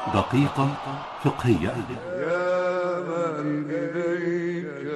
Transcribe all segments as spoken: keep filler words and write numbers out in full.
دقيقة فقهية. يا من إليك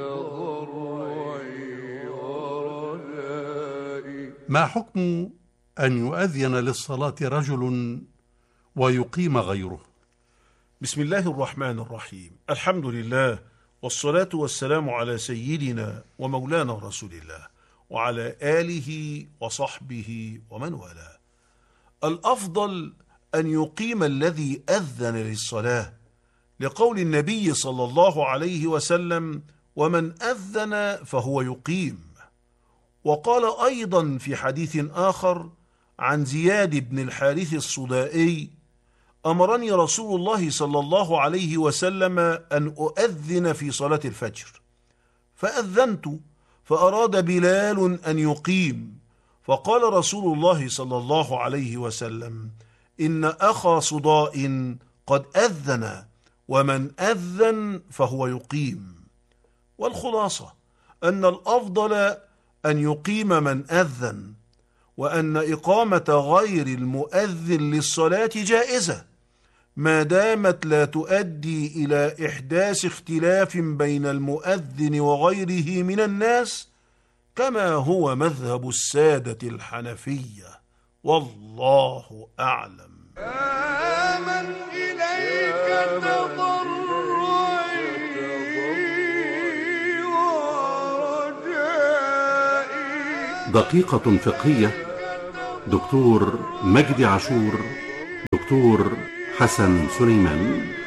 تضرعي ورجائي. ما حكم أن يؤذن للصلاة رجل ويقيم غيره؟ بسم الله الرحمن الرحيم. الحمد لله والصلاة والسلام على سيدنا ومولانا رسول الله وعلى آله وصحبه ومن والاه. الأفضل أن يقيم الذي أذن للصلاة، لقول النبي صلى الله عليه وسلم: ومن أذن فهو يقيم. وقال أيضا في حديث آخر عن زياد بن الحارث الصدائي: أمرني رسول الله صلى الله عليه وسلم أن أؤذن في صلاة الفجر، فأذنت، فأراد بلال أن يقيم، فقال رسول الله صلى الله عليه وسلم: إن أخا صداء قد أذن، ومن أذن فهو يقيم. والخلاصة أن الأفضل أن يقيم من أذن، وأن إقامة غير المؤذن للصلاة جائزة ما دامت لا تؤدي إلى إحداث اختلاف بين المؤذن وغيره من الناس، كما هو مذهب السادة الحنفية، والله أعلم. يا من إليك تضرعي ورجائي. دقيقة فقهية. دكتور مجدي عاشور، دكتور حسن سليمان.